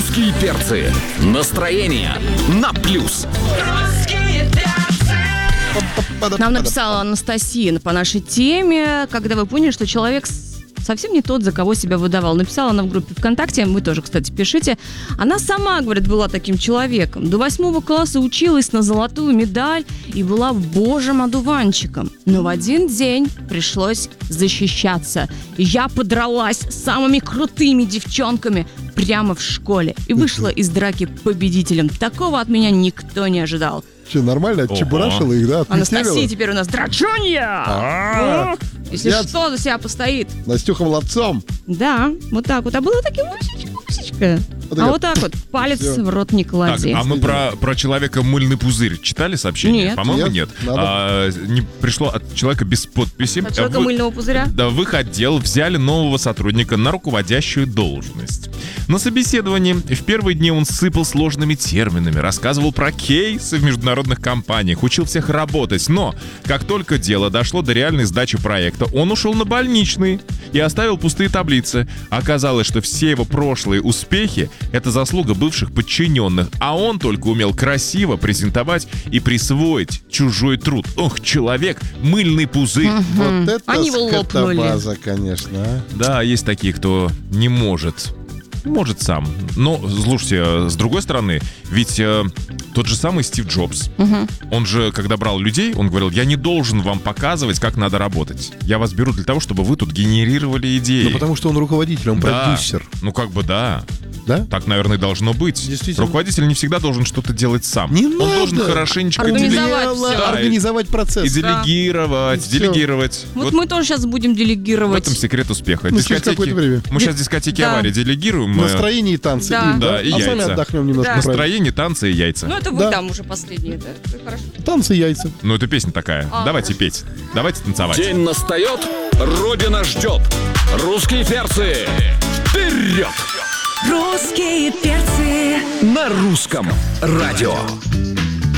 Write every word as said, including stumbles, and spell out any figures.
Русские перцы. Настроение на плюс. Нам написала Анастасия по нашей теме, когда вы поняли, что человек совсем не тот, за кого себя выдавал. Написала она в группе ВКонтакте, вы тоже, кстати, пишите. Она сама, говорит, была таким человеком. До восьмого класса училась на золотую медаль и была божьим одуванчиком. Но в один день пришлось защищаться. Я подралась с самыми крутыми девчонками прямо в школе и вышла из драки победителем. Такого от меня никто не ожидал. Че, нормально? Отчебурашила их, да? Анастасия теперь у нас драчунья! Если что, за себя постоит. Настюха молодцом. Да, вот так вот. А было таким усечка. А вот так вот, палец в рот не клади. Так, а мы про, про человека мыльный пузырь читали сообщение? Нет. По-моему, нет. Нет, А, не пришло от человека без подписи. От человека В- мыльного пузыря? Да, в их отдел взяли нового сотрудника на руководящую должность. На собеседовании в первые дни он сыпал сложными терминами, рассказывал про кейсы в международных компаниях, учил всех работать. Но как только дело дошло до реальной сдачи проекта, он ушел на больничный и оставил пустые таблицы. Оказалось, что все его прошлые успехи — это заслуга бывших подчиненных, а он только умел красиво презентовать и присвоить чужой труд. Ох, человек, мыльный пузырь. Вот это Они его лопнули. скотобаза, конечно, а. Да, есть такие, кто не может. Может сам. Но, слушайте, э, с другой стороны, ведь э, тот же самый Стив Джобс, он же, когда брал людей, он говорил: я не должен вам показывать, как надо работать. Я вас беру для того, чтобы вы тут генерировали идеи. Ну, потому что он руководитель, он Да. продюсер. Ну, как бы да. Да? Так, наверное, должно быть. Действительно. Руководитель не всегда должен что-то делать сам. Не Он надо. должен хорошенечко Организовать деле- всё. Да, и- Организовать и процесс. делегировать, И всё. делегировать. Вот, мы тоже сейчас будем В делегировать. этом секрет успеха. Ну, через какое-то время. Мы сейчас дискотеки Да. аварии делегируем. мы- Настроение и танцы Да. им, да? Да, и а сами яйца. отдохнем немножко. Да. правильно. Настроение, танцы и яйца. Ну, это вы Да. там уже последние, да? Это хорошо. Танцы и яйца. Ну, это песня такая. А. Давайте петь. Давайте танцевать. День настает, Родина ждет. Русские перцы. Вперед! Русские перцы. На русском радио.